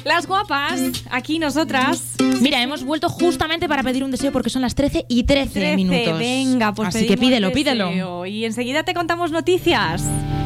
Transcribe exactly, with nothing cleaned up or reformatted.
Las guapas, aquí nosotras. Mira, hemos vuelto justamente para pedir un deseo porque son las trece y trece minutos. Venga, pues así que pídelo, pídelo. Y enseguida te contamos noticias.